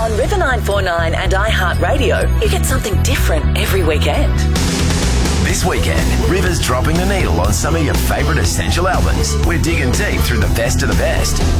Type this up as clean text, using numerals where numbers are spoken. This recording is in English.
On River 949 and iHeartRadio, you get something different every weekend. This weekend, River's dropping the needle on some of your favourite essential albums. We're digging deep through the best of the best.